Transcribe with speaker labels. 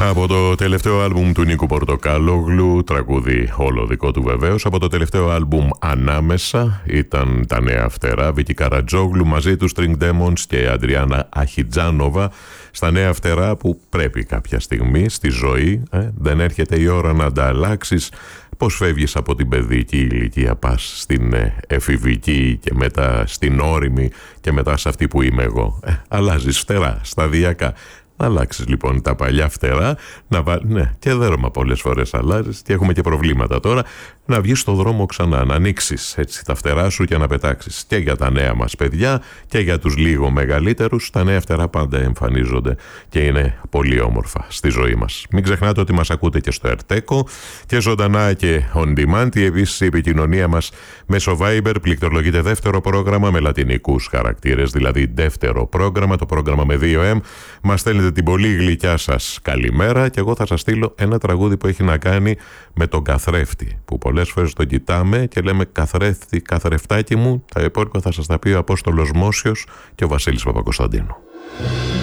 Speaker 1: Από το τελευταίο άλμπουμ του Νίκου Πορτοκάλογλου, τραγούδι όλο δικό του βεβαίως. Από το τελευταίο άλμπουμ Ανάμεσα ήταν τα νέα φτερά. Βίκη Καρατζόγλου μαζί του String Demons και Αντριάννα Αχιτζάνοβα στα νέα φτερά που πρέπει κάποια στιγμή στη ζωή, δεν έρχεται η ώρα να τα αλλάξεις. Πώς φεύγεις από την παιδική ηλικία, πας στην εφηβική και μετά στην όριμη και μετά σε αυτή που είμαι εγώ. Αλλάζεις φτερά σταδιακά. Να αλλάξεις λοιπόν τα παλιά φτερά, ναι, και δέρμα πολλές φορές αλλάζεις και έχουμε και προβλήματα τώρα. Να βγεις στον δρόμο ξανά, να ανοίξεις έτσι τα φτερά σου και να πετάξεις. Και για τα νέα μας παιδιά και για τους λίγο μεγαλύτερους, τα νέα φτερά πάντα εμφανίζονται και είναι πολύ όμορφα στη ζωή μας. Μην ξεχνάτε ότι μας ακούτε και στο Ερτέκο και ζωντανά και on demand. Επίσης η επικοινωνία μας μέσω Viber πληκτρολογείται δεύτερο πρόγραμμα με λατινικούς χαρακτήρες, δηλαδή δεύτερο πρόγραμμα, το πρόγραμμα με 2M. Μας στέλνετε την πολύ γλυκιά σας καλημέρα και εγώ θα σας στείλω ένα τραγούδι που έχει να κάνει με τον καθρέφτη, που πολλές φορές τον κοιτάμε και λέμε καθρέφτη, καθρεφτάκι μου. Τα υπόλοιπα θα σας τα πει ο Απόστολος Μόσιος και ο Βασίλης Παπακοσταντίνου.